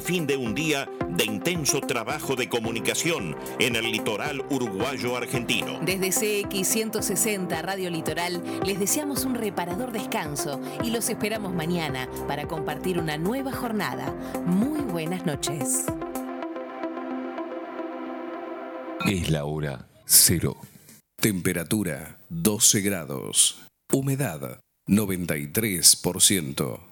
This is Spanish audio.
Fin de un día de intenso trabajo de comunicación en el litoral uruguayo-argentino. Desde CX160 Radio Litoral les deseamos un reparador descanso y los esperamos mañana para compartir una nueva jornada. Muy buenas noches. Es la hora 0. Temperatura 12 grados. Humedad 93%.